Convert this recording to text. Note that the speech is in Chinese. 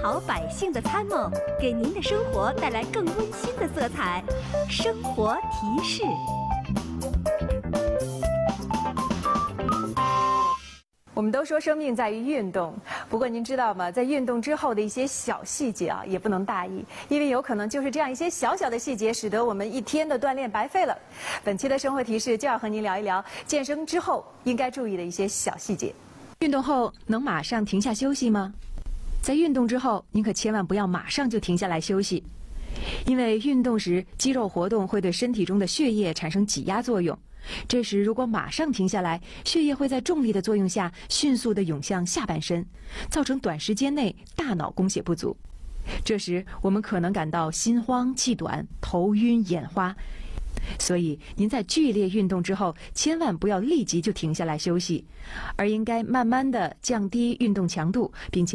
好百姓的参谋，给您的生活带来更温馨的色彩。生活提示。 我们都说生命在于运动，不过您知道吗？在运动之后的一些小细节啊，也不能大意，因为有可能就是这样一些小小的细节，使得我们一天的锻炼白费了。本期的生活提示就要和您聊一聊健身之后应该注意的一些小细节。运动后能马上停下休息吗？在运动之后，您可千万不要马上就停下来休息，因为运动时肌肉活动会对身体中的血液产生挤压作用。这时如果马上停下来，血液会在重力的作用下迅速地涌向下半身，造成短时间内大脑供血不足。这时我们可能感到心慌气短、头晕眼花。所以您在剧烈运动之后，千万不要立即就停下来休息，而应该慢慢地降低运动强度，并且